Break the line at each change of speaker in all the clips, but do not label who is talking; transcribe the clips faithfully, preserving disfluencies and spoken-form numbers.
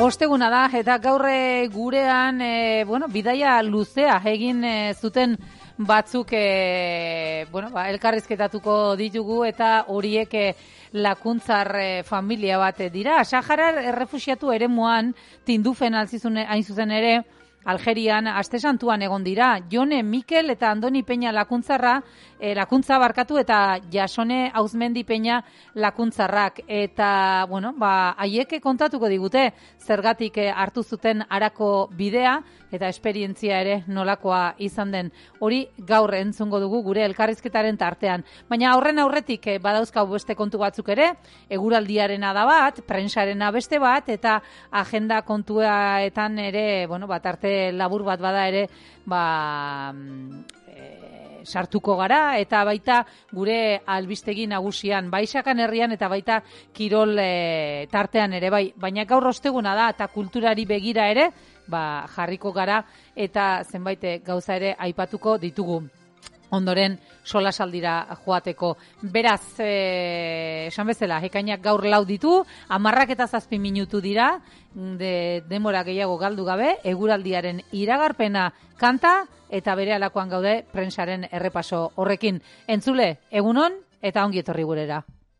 Osteguna da, eta gaurre gurean, e, bueno, bidaia luzea egin e, zuten batzuk e, bueno, ba, elkarrizketatuko ditugu, eta horiek e, lakuntzar e, familia bat dira. Saharar errefuxiatu eremuan Tindufen alzizune, hain zuzen ere, Algerian aste santuan egon dira. Jone Mikel eta Andoni Peña lakuntzarra, e, lakuntza barkatu eta Jasone Auzmendi Peña lakuntzarrak. Eta, bueno, ba, haiek kontatuko digute zergatik hartu zuten harako bidea eta esperientzia ere nolakoa izan den. Hori gaur entzungo dugu gure elkarrizketaren tartean. Baina aurren aurretik e, badauzkau beste kontu batzuk ere, eguraldiarena da bat, prensarena beste bat, eta agenda kontuetan ere, bueno, bat arte labur bat bada ere, ba, e, sartuko gara, eta baita gure albistegi nagusian, bai Sakan herrian eta baita kirol e, tartean ere, bai. Baina gaur osteguna da, eta kulturari begira ere, ba, jarriko gara, eta zenbait gauza ere aipatuko ditugu. Ondoren solasaldira joateko. Beraz, e, esan bezala, ekainak gaur lau ditu, hamarrak eta zazpi minutu dira, de, demora gehiago galdu gabe, eguraldiaren iragarpena kanta, eta bere alakoan gaude prensaren errepaso horrekin. Entzule, egunon, eta ongi etorri gurera.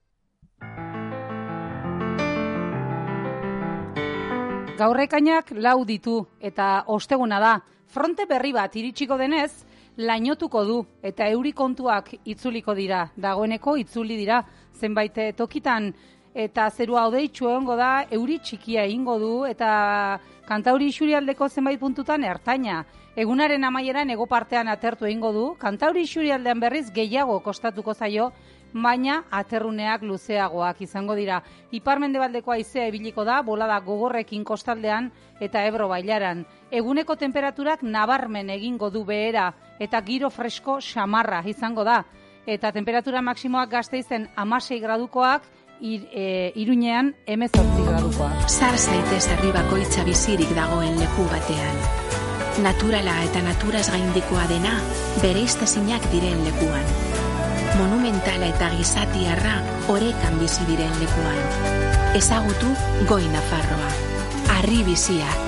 Gaur ekainak lau ditu, eta osteguna da. Fronte berri bat iritsiko denez, lainotuko du eta euri kontuak itzuliko dira. Dagoeneko itzuli dira zenbait tokitan, eta zerua hodeitsu egongo da, euri txikia egingo du eta Kantauri isurialdeko zenbait puntutan ertaina. Egunaren amaieran hego partean atertu egingo du, Kantauri isurialdean berriz gehiago kostatuko zaio, baina aterruneak luzeagoak izango dira. Ipar-mendebaldeko haizea ibiliko da, bolada gogorrekin kostaldean eta Ebro bailaran. Eguneko temperaturak nabarmen egingo du behera eta giro fresko xamarra izango da. Eta temperatura maksimoak Gasteizen hamasei gradukoak, ir, e, Iruñean hemezortzi gradukoak.
Zar zaitez herri bakoitza bizirik dagoen leku batean. Naturala eta naturaz gaindikoa dena, bereiztasinak diren lekuan. Monumentala eta gizatiarra orekan bizi diren lekuan. Ezagutu Goi Nafarroa. Harri biziak.